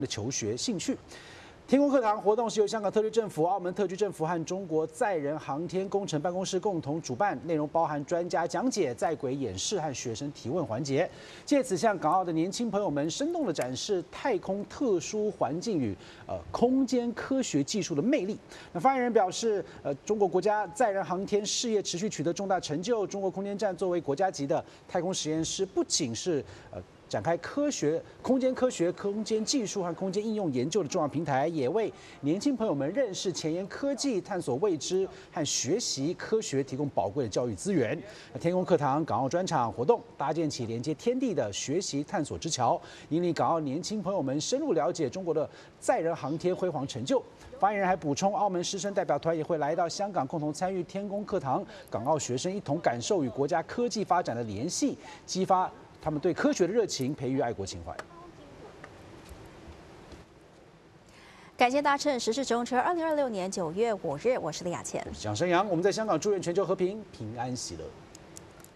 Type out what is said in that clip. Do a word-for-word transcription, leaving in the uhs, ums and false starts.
的求学兴趣。天宫课堂活动是由香港特区政府、澳门特区政府和中国载人航天工程办公室共同主办，内容包含专家讲解、在轨演示和学生提问环节，借此向港澳的年轻朋友们生动地展示太空特殊环境与呃空间科学技术的魅力。那发言人表示，呃，中国国家载人航天事业持续取得重大成就，中国空间站作为国家级的太空实验室，不仅是呃。展开科学、空间科学、空间技术和空间应用研究的重要平台，也为年轻朋友们认识前沿科技、探索未知和学习科学提供宝贵的教育资源。天宫课堂港澳专场活动搭建起连接天地的学习探索之桥，引领港澳年轻朋友们深入了解中国的载人航天辉煌成就。发言人还补充，澳门师生代表团也会来到香港，共同参与天宫课堂，港澳学生一同感受与国家科技发展的联系，激发他们对科学的热情，培育爱国情怀。 感谢搭乘时事直通车。二零二六年九月五日，我是李雅倩， 我是蒋生阳。我们在香港祝愿全球和平、平安喜乐。